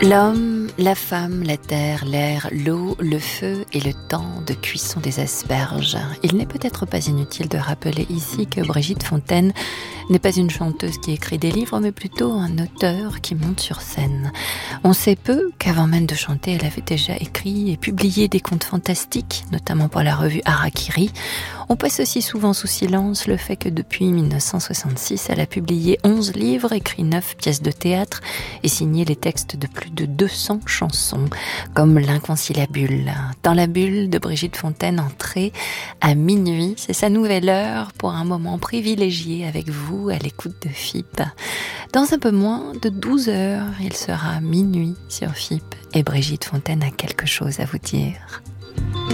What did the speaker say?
L'homme, la femme, la terre, l'air, l'eau, le feu et le temps de cuisson des asperges. Il n'est peut-être pas inutile de rappeler ici que Brigitte Fontaine n'est pas une chanteuse qui écrit des livres, mais plutôt un auteur qui monte sur scène. On sait peu qu'avant même de chanter, elle avait déjà écrit et publié des contes fantastiques, notamment pour la revue Harakiri. On passe aussi souvent sous silence le fait que depuis 1966, elle a publié 11 livres, écrit 9 pièces de théâtre et signé les textes de plus de 200 chansons, comme l'Inconciliabule. Dans la bulle de Brigitte Fontaine, entrée à minuit, c'est sa nouvelle heure pour un moment privilégié avec vous à l'écoute de FIP. Dans un peu moins de 12 heures, il sera minuit sur FIP et Brigitte Fontaine a quelque chose à vous dire.